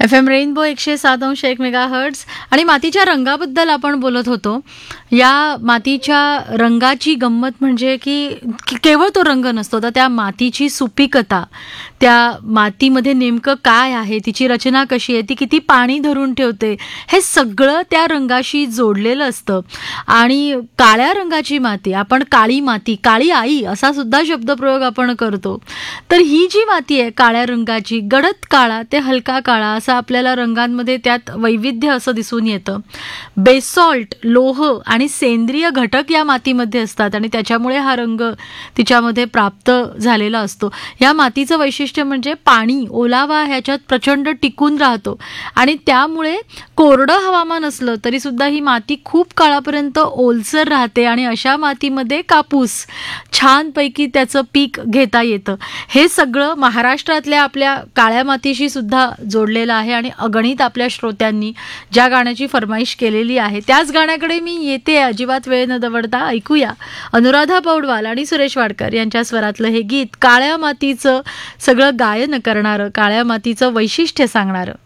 FM rainbow 107.1 megahertz आणि मातीच्या रंगाबद्दल आपण बोलत होतो. या मातीच्या रंगाची गंमत म्हणजे की केवळ तो रंग नसतो, तर त्या मातीची सुपीकता, त्या मातीमध्ये नेमकं काय आहे, तिची रचना कशी आहे, ती किती पाणी धरून ठेवते, हे सगळं त्या रंगाशी जोडलेलं असतं. आणि काळ्या रंगाची माती, आपण काळी माती, काळी आई असा सुद्धा शब्दप्रयोग आपण करतो. तर ही जी माती आहे काळ्या रंगाची, गडद काळा ते हलका काळा असं आपल्याला रंगांमध्ये त्यात वैविध्य असं दिसून येतं. बेसॉल्ट, लोह आणि सेंद्रिय घटक या मातीमध्ये असतात आणि त्याच्यामुळे हा रंग तिच्यामध्ये प्राप्त झालेला असतो. या मातीचं वैशिष्ट्य म्हणजे पाणी, ओलावा ह्याच्यात प्रचंड टिकून राहतो आणि त्यामुळे कोरडं हवामान असलं तरी सुद्धा ही माती खूप काळापर्यंत ओलसर राहते आणि अशा मातीमध्ये कापूस छानपैकी त्याचं पीक घेता येतं. हे सगळं महाराष्ट्रातल्या आपल्या काळ्या मातीशी सुद्धा जोडलेलं आहे आणि अगणित आपल्या श्रोत्यांनी ज्या गाण्याची फरमाईश केलेली आहे त्याच गाण्याकडे मी येते. अजिबात वेळ न दवडता ऐकूया अनुराधा पौडवाल आणि सुरेश वाडकर यांच्या स्वरातलं हे गीत, काळ्या मातीचं सगळं गायन करणारं, काळ्या मातीचं वैशिष्ट्य सांगणारं.